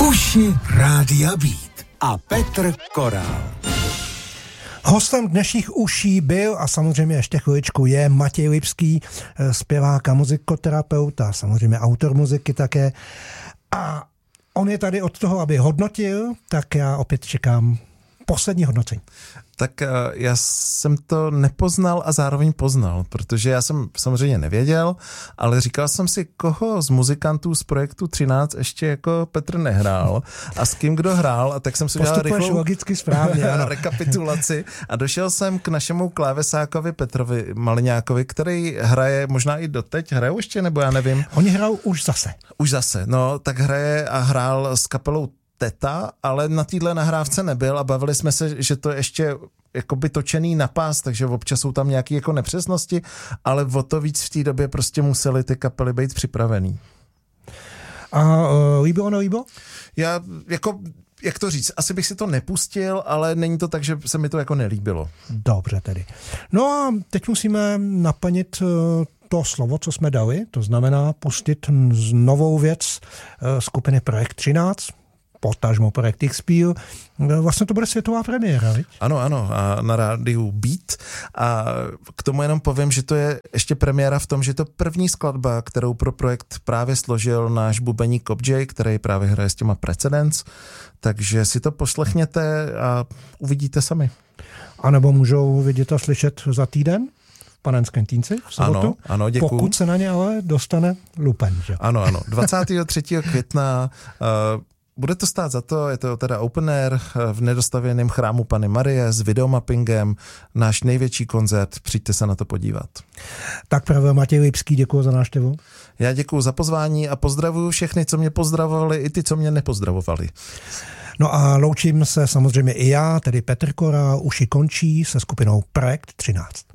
Uši Rádia Beat a Petr Korál. Hostem dnešních uší byl a samozřejmě ještě chviličku je Matěj Lipský, zpěvák a muzikoterapeut a samozřejmě autor muziky také. A on je tady od toho, aby hodnotil, tak já opět čekám poslední hodnocení. Tak já jsem to nepoznal a zároveň poznal, protože já jsem samozřejmě nevěděl, ale říkal jsem si, koho z muzikantů z projektu 13 ještě jako Petr nehrál a s kým kdo hrál, a tak jsem si udělal rychlou logicky správně, ano. rekapitulaci a došel jsem k našemu klávesákovi Petrovi Maliňákovi, který hraje možná i doteď, hrajou ještě, nebo já nevím. Oni hrajou už zase. Už zase, no, tak hraje a hrál s kapelou Teta, ale na téhle nahrávce nebyl a bavili jsme se, že to je ještě jakoby točený na pás, takže občas jsou tam nějaké jako nepřesnosti, ale o to víc v té době prostě museli ty kapely být připravený. A líbilo, nelíbilo? Já jako, jak to říct, asi bych si to nepustil, ale není to tak, že se mi to jako nelíbilo. Dobře tedy. No a teď musíme naplnit to slovo, co jsme dali, to znamená pustit novou věc skupiny Projekt 13, potažmo Projekt X-Peel. Vlastně to bude světová premiéra, viď? Ano, a na rádiu Beat. A k tomu jenom povím, že to je ještě premiéra v tom, že to první skladba, kterou pro projekt právě složil náš bubeník Kopjay, který právě hraje s těma Precedence. Takže si to poslechněte a uvidíte sami. A nebo můžou vidět a slyšet za týden v Panenském Týnci v sobotu? Ano, děkuju. Pokud se na ně ale dostane lupen, že? Ano, 23. května bude to stát za to, je to teda open air v nedostavěném chrámu Panny Marie s videomappingem, náš největší koncert, přijďte se na to podívat. Tak právě Matěj Lipský, děkuji za návštěvu. Já děkuji za pozvání a pozdravuju všechny, co mě pozdravovali, i ty, co mě nepozdravovali. No a loučím se samozřejmě i já, tedy Petr Korál, uši končí se skupinou Projekt 13.